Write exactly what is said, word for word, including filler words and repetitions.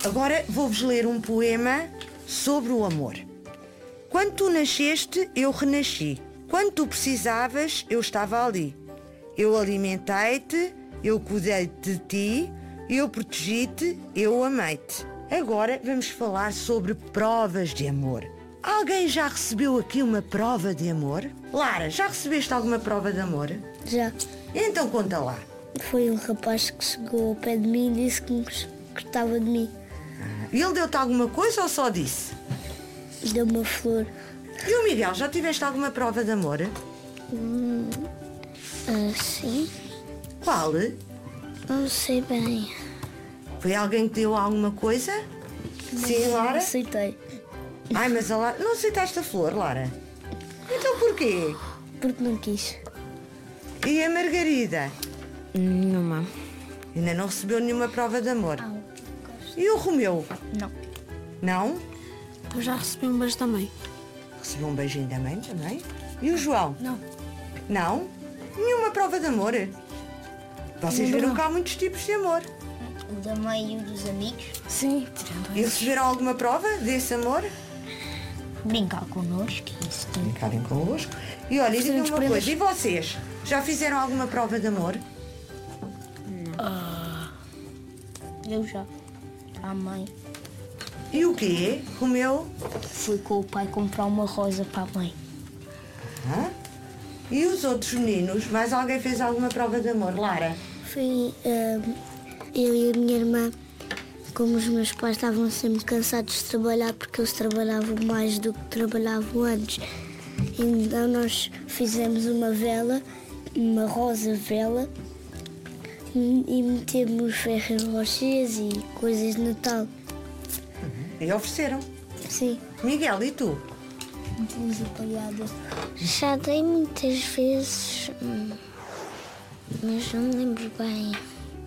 Agora vou-vos ler um poema sobre o amor. Quando tu nasceste, eu renasci. Quando tu precisavas, eu estava ali. Eu alimentei-te, eu cuidei de ti, eu protegi-te, eu amei-te. Agora vamos falar sobre provas de amor. Alguém já recebeu aqui uma prova de amor? Lara, já recebeste alguma prova de amor? Já. Então conta lá. Foi um rapaz que chegou ao pé de mim e disse que gostava de mim. E ele deu-te alguma coisa ou só disse? Deu-me uma flor. E o Miguel, já tiveste alguma prova de amor? Hum, ah, sim. Qual? Não sei bem. Foi alguém que deu alguma coisa? Não, Sim, Lara? Aceitei. Ai, mas a Lara... Não aceitaste a flor, Lara? Então porquê? Porque não quis. E a Margarida? Nenhuma. Ainda não recebeu nenhuma prova de amor. Ah, E o Romeu? não. Não? Eu já recebi um beijo também. Recebeu um beijinho da mãe também? E o João? Não. Não? Nenhuma prova de amor? Vocês Não, viram não. que há muitos tipos de amor. O da mãe e o dos amigos. Sim, tirando E receberam alguma prova desse amor? Brincar connosco. Isso tem. Brincarem convosco. E olha, digam Oferecemos uma prendas. coisa, e vocês? Já fizeram alguma prova de amor? Eu já. A mãe. E o quê? Romeu? Fui com o pai comprar uma rosa para a mãe. Hã? E os outros meninos? Mais alguém fez alguma prova de amor? Lara? Foi ah, eu e a minha irmã, como os meus pais estavam sempre cansados de trabalhar porque eles trabalhavam mais do que trabalhavam antes. Então nós fizemos uma vela, uma rosa vela, e metemos Ferrero Rochers e coisas de Natal. E ofereceram. Sim. Miguel, e tu? Luz apagada. Já dei muitas vezes, mas não me lembro bem.